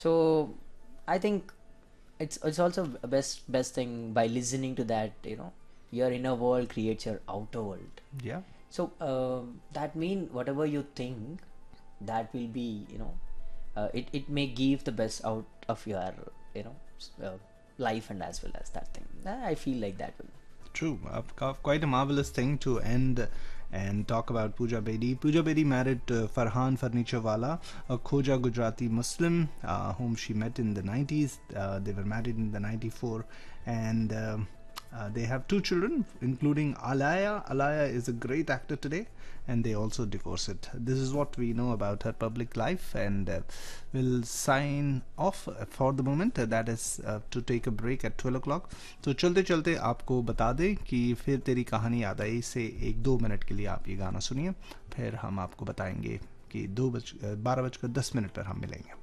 So I think it's also a best thing by listening to that, your inner world creates your outer world. Yeah. So that mean whatever you think, that will be, it may give the best out of your, you know life, and as well as that thing. I feel like that will. True. Quite a marvelous thing to end and talk about Pooja Bedi. Pooja Bedi married Farhan Furniturewala, a Khoja Gujarati Muslim whom she met in the 90s. They were married in the 94, and they have two children, including Alaya. Alaya is a great actor today, and they also divorced. This is what we know about her public life, and we'll sign off for the moment. That is to take a break at 12 o'clock. तो चलते चलते आपको बता दें कि फिर तेरी कहानी याद आई से 1-2 मिनट के लिए आप ये गाना सुनिए, फिर हम आपको बताएंगे कि 12:10 पर हम मिलेंगे.